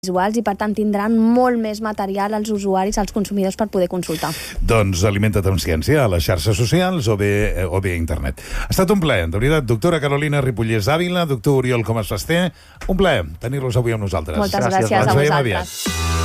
visuals i per tant tindran molt més material als usuaris, als consumidors per poder consultar. Doncs alimenta't amb ciència a les xarxes socials o bé a internet. Ha estat un plaer, de veritat. Doctora Carolina Ripollès Ávila, doctor Oriol Comas Basté, un plaer tenir-los avui amb nosaltres. Moltes gràcies a vosaltres.